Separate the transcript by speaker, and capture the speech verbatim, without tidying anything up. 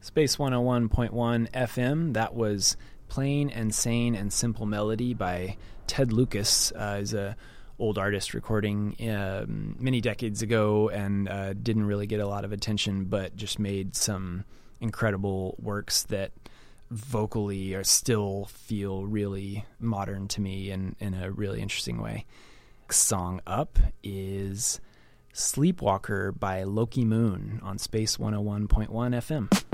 Speaker 1: Space one oh one point one F M. That was Plain and Sane and Simple Melody by Ted Lucas. Uh, is a old artist recording um, many decades ago and uh, didn't really get a lot of attention, but just made some incredible works that vocally are still feel really modern to me in, in a really interesting way. Next song up is Sleepwalker by Loki Moon on Space one oh one point one F M.